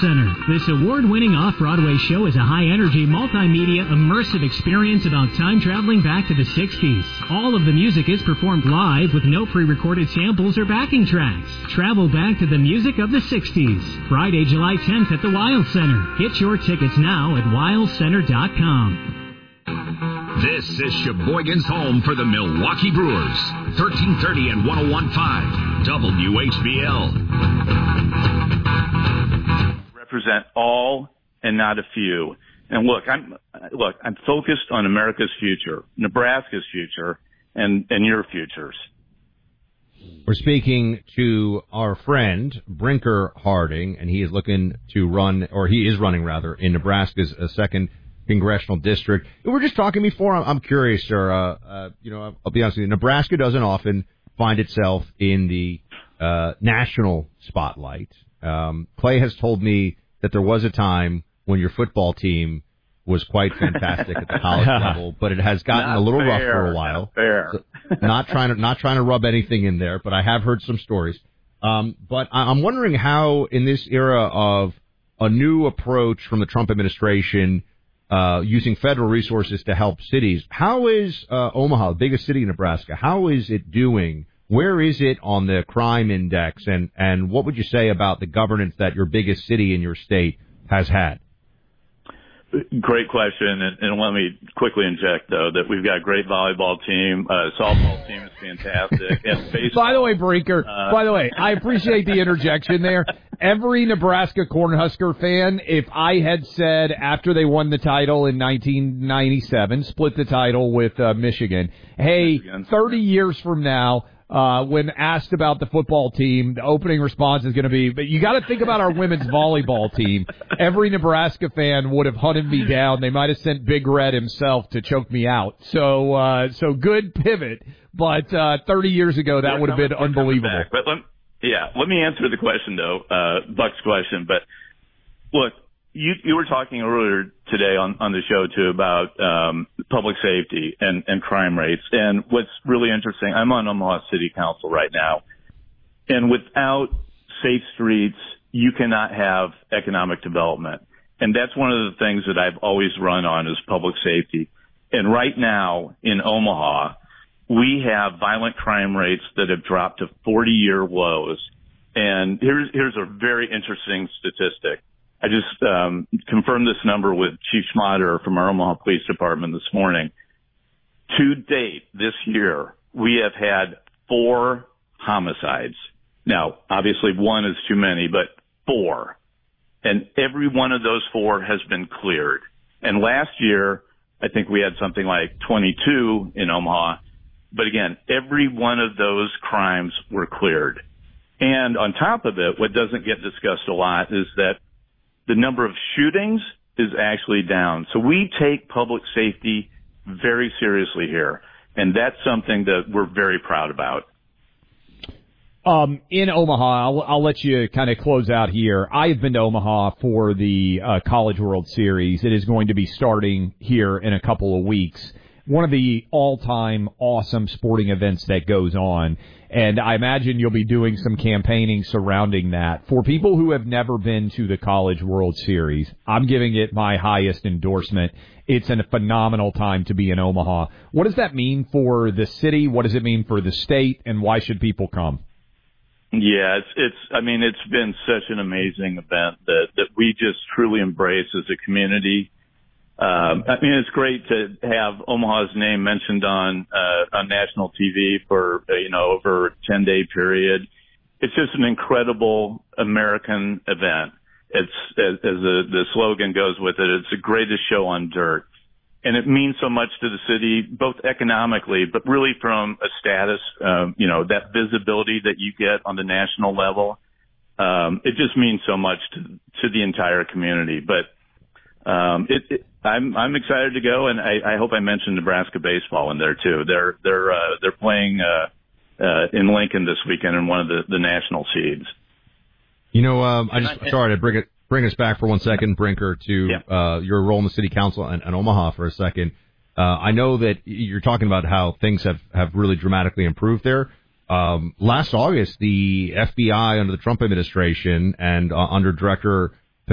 Center. This award-winning off-Broadway show is a high-energy, multimedia, immersive experience about time traveling back to the 60s. All of the music is performed live with no pre-recorded samples or backing tracks. Travel back to the music of the 60s. Friday, July 10th at the Wild Center. Get your tickets now at wildcenter.com. This is Sheboygan's home for the Milwaukee Brewers. 1330 and 101.5 WHBL. Represent all and not a few. And look, I'm focused on America's future, Nebraska's future, and your futures. We're speaking to our friend Brinker Harding, and he is looking to run, or he is running rather, in Nebraska's second congressional district. We were just talking before. I'm curious, sir. I'll be honest with you. Nebraska doesn't often find itself in the national spotlight. Clay has told me that there was a time when your football team was quite fantastic at the college level, but it has gotten a little rough for a while. So not trying to rub anything in there, but I have heard some stories. But I'm wondering how, in this era of a new approach from the Trump administration, using federal resources to help cities, how is Omaha, the biggest city in Nebraska, how is it doing? Where is it on the crime index? And what would you say about the governance that your biggest city in your state has had? Great question, and let me quickly inject, though, that we've got a great volleyball team. Softball team is fantastic. And baseball, by the way, Brinker, I appreciate the interjection there. Every Nebraska Cornhusker fan, if I had said after they won the title in 1997, split the title with Michigan, hey, 30 years from now, when asked about the football team, the opening response is going to be, but you got to think about our women's volleyball team. Every Nebraska fan would have hunted me down. They might have sent Big Red himself to choke me out. So good pivot. But 30 years ago, that would have been unbelievable. But let me answer the question, though, Buck's question. But look, you were talking earlier today on the show, too, about public safety and crime rates. And what's really interesting, I'm on Omaha City Council right now. And without safe streets, you cannot have economic development. And that's one of the things that I've always run on is public safety. And right now in Omaha, we have violent crime rates that have dropped to 40-year lows. And here's a very interesting statistic. I just confirmed this number with Chief Schmatter from our Omaha Police Department this morning. To date, this year, we have had 4 homicides. Now, obviously, 1 is too many, but 4. And every one of those 4 has been cleared. And last year, I think we had something like 22 in Omaha. But again, every one of those crimes were cleared. And on top of it, what doesn't get discussed a lot is that the number of shootings is actually down. So we take public safety very seriously here. And that's something that we're very proud about. In Omaha, I'll let you kind of close out here. I've been to Omaha for the College World Series. It is going to be starting here in a couple of weeks. One of the all-time awesome sporting events that goes on. And I imagine you'll be doing some campaigning surrounding that. For people who have never been to the College World Series, I'm giving it my highest endorsement. It's a phenomenal time to be in Omaha. What does that mean for the city? What does it mean for the state? And why should people come? Yeah, it's been such an amazing event that we just truly embrace as a community. It's great to have Omaha's name mentioned on national TV for, over a 10-day period. It's just an incredible American event. It's, as the slogan goes with it, it's the greatest show on dirt. And it means so much to the city, both economically, but really from a status, that visibility that you get on the national level. It just means so much to the entire community. But I'm excited to go, and I hope I mentioned Nebraska baseball in there too. They're playing in Lincoln this weekend in one of the national seeds. Sorry to bring us back for 1 second, Brinker, to your role in the city council and Omaha for a second. I know that you're talking about how things have really dramatically improved there. Last August, the FBI under the Trump administration and under Director